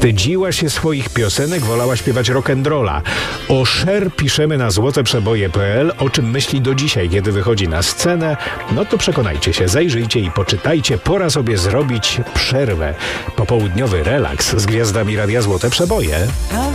wstydziła się swoich piosenek, wolała śpiewać rock'n'rolla. O Cher piszemy na złoteprzeboje.pl, o czym myśli do dzisiaj, kiedy wychodzi na scenę. No to przekonajcie się, zajrzyjcie i poczytajcie. Pora sobie zrobić przerwę. Popołudniowy relaks z gwiazdami Radia Złote Przeboje.